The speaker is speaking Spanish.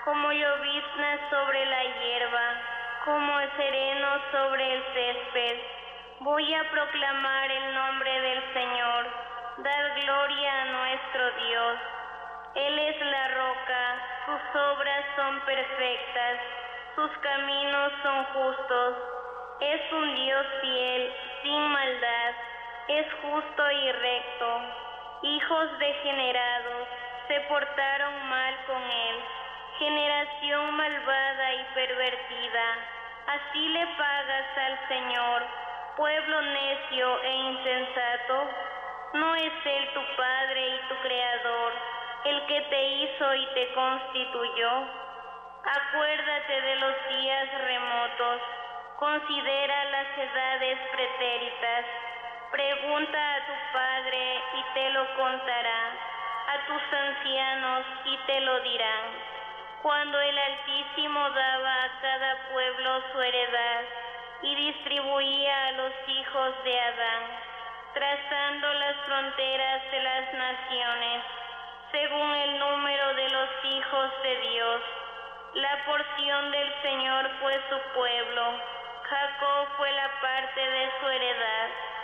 como llovizna sobre la hierba, como el sereno sobre el césped. Voy a proclamar el nombre del Señor, dar gloria a nuestro Dios. Él es la roca, sus obras son perfectas, sus caminos son justos. Es un Dios fiel, sin maldad, es justo y recto. Hijos degenerados se portaron mal con él, generación malvada y pervertida. Así le pagas al Señor, pueblo necio e insensato. ¿No es Él tu Padre y tu Creador, el que te hizo y te constituyó? Acuérdate de los días remotos, considera las edades pretéritas. Pregunta a tu padre y te lo contará, a tus ancianos y te lo dirán. Cuando el Altísimo daba a cada pueblo su heredad y distribuía a los hijos de Adán, trazando las fronteras de las naciones, según el número de los hijos de Dios. La porción del Señor fue su pueblo, Jacob fue la parte de su heredad.